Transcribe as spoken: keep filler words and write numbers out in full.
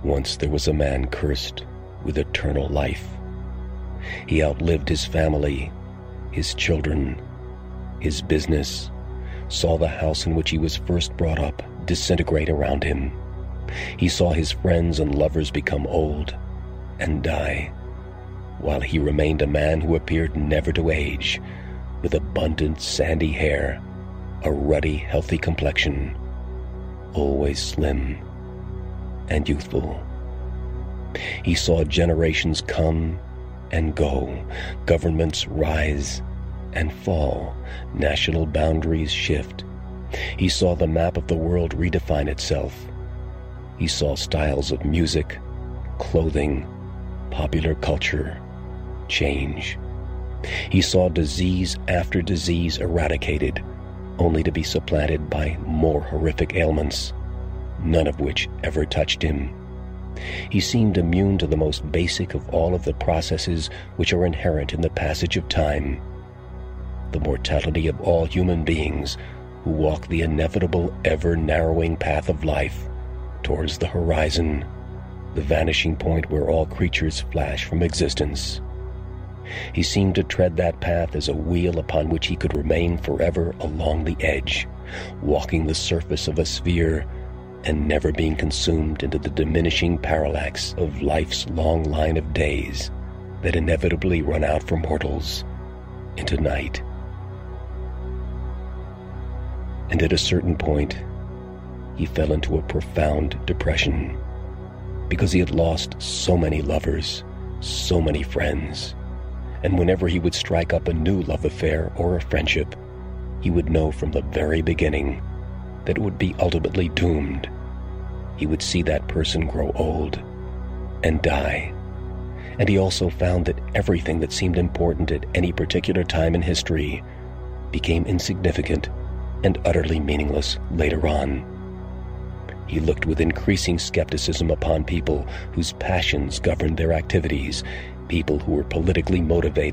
Once there was a man cursed with eternal life. He outlived his family, his children, his business, saw the house in which he was first brought up disintegrate around him. He saw his friends and lovers become old and die, while he remained a man who appeared never to age, with abundant sandy hair, a ruddy, healthy complexion, always slim and youthful. He saw generations come and go, governments rise and fall, national boundaries shift. He saw the map of the world redefine itself. He saw styles of music, clothing, popular culture change. He saw disease after disease eradicated, only to be supplanted by more horrific ailments, none of which ever touched him. He seemed immune to the most basic of all of the processes which are inherent in the passage of time, the mortality of all human beings who walk the inevitable, ever-narrowing path of life towards the horizon, the vanishing point where all creatures flash from existence. He seemed to tread that path as a wheel upon which he could remain forever along the edge, walking the surface of a sphere and never being consumed into the diminishing parallax of life's long line of days that inevitably run out for mortals into night. And at a certain point, he fell into a profound depression because he had lost so many lovers, so many friends, and whenever he would strike up a new love affair or a friendship, he would know from the very beginning that it would be ultimately doomed. He would see that person grow old and die. And he also found that everything that seemed important at any particular time in history became insignificant and utterly meaningless later on. He looked with increasing skepticism upon people whose passions governed their activities, people who were politically motivated